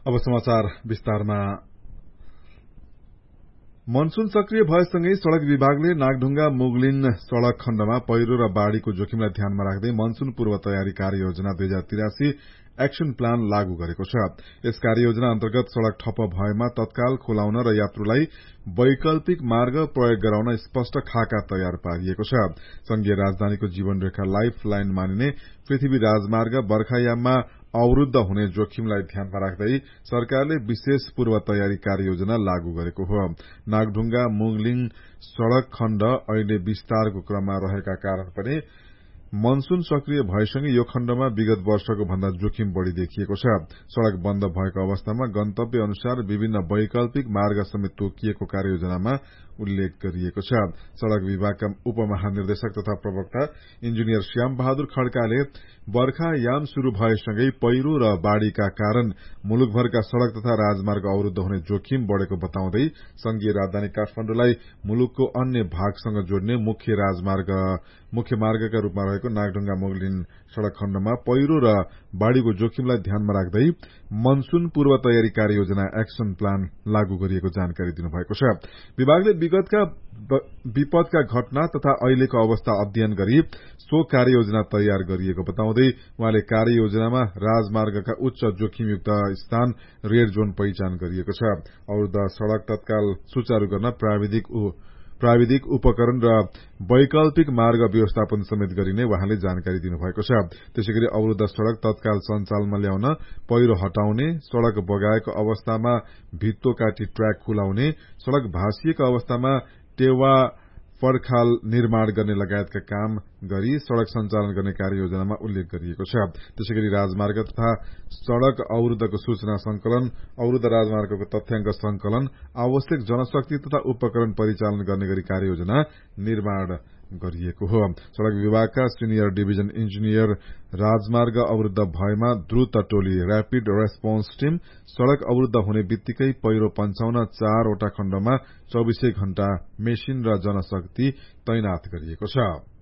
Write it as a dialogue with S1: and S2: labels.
S1: अब समाचार विस्तारमा। मनसून सक्रिय भएसँगै सड़क विभागले नागढुंगा मुगलिन सड़क खण्डमा पहिरो र बाढ़ीको जोखिमलाई ध्यानमा राख्दै मनसून पूर्व तयारी कार्ययोजना 2083 एक्सन प्लान लागू गरेको छ। यस कार्ययोजना अन्तर्गत सड़क ठप्प भएमा तत्काल खोलाउन र यात्रुलाई वैकल्पिक मार्ग प्रयोग गराउन स्पष्ट खाका तयार पारिएको छ। संघीय राजधानीको जीवनरेखा लाइफ लाइन मानिने पृथ्वी राजमार्ग बर्खायाममा अवरूद्ध हुने जोखिमलाई ध्यानमा राख्दै सरकारले विशेष पूर्व तयारी कार्ययोजना लागू गरेको हो। नागढुंगा मुगलिङ सड़क खण्ड अहिले विस्तारको क्रममा रहेका कारण पनि मनसून सक्रिय भएसँगै यो खण्डमा विगत वर्षको भन्दा जोखिम बढ़ी देखिएको छ। सड़क बन्द भएको अवस्थामा गन्तव्य अनुसार विभिन्न वैकल्पिक मार्ग समेत तोकिएको कार्ययोजनामा उल्लेख गरिएको छ। सड़क विभागका उपमहानिर्देशक तथा प्रवक्ता इन्जिनियर श्याम बहादुर खड्काले बर्खायाम शुरू भएसँगै पहिरो र बाढ़ीका कारण मुलुकभरका सड़क तथा राजमार्ग अवरूद्ध हुने जोखिम बढ़ेको बताउँदै संघीय राजधानी काठमाण्डुलाई मुलुकको अन्य भागसँग जोड्ने मुख्य मार्गका रूपमा रहेको नागढुंगा मुगलिन सड़क खण्डमा पहिरो र बाढ़ीको जोखिमलाई ध्यानमा राख्दै मनसून पूर्व तयारी कार्ययोजना एक्सन प्लान लागू गरिएको जानकारी दिनुभएको छ। विभागले विगतका विपदका घटना तथा अहिलेको अवस्था अध्ययन गरी सो कार्ययोजना तयार गरिएको बताउँदै उहाँले कार्ययोजनामा राजमार्गका उच्च जोखिमयुक्त स्थान रेड जोन पहिचान गरिएको छ। अवरूद्ध सड़क तत्काल सुचारू गर्न प्राविधिक उपकरण र वैकल्पिक मार्ग व्यवस्थापन समेत गरिने उहाँले जानकारी दिनुभएको छ। त्यसैगरी अवरूद्ध सड़क तत्काल सञ्चालनमा ल्याउन पहिरो हटाउने, सड़क बगाएको अवस्थामा भित्तो काटी ट्र्याक खुलाउने, सड़क भाँसिएको अवस्थामा टेवा पर्खाल निर्माण गर्ने लगायतका काम गरी सड़क सञ्चालन गर्ने कार्ययोजनामा उल्लेख गरिएको छ। त्यसैगरी राजमार्ग तथा सड़क अवरूद्धको सूचना संकलन, अवरूद्ध राजमार्गको तथ्याङ्क संकलन, आवश्यक जनशक्ति तथा उपकरण परिचालन गर्ने गरी कार्ययोजना निर्माण गरिएको हो। सड़क विभागका सिनियर डिभिजन इन्जिनियर राजमार्ग अवरूद्ध भएमा द्रुत टोली र्यापिड रेस्पोन्स टीम सड़क अवरूद्ध हुने बित्तिकै पहिरो पन्छाउन 4 वटा खण्डमा 24 घण्टा मेशिन र जनशक्ति तैनात गरिएको छ।